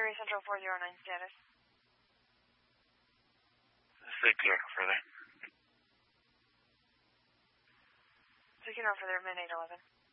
Erie Central 409 status. Stay clear further. Taking on further, min 811.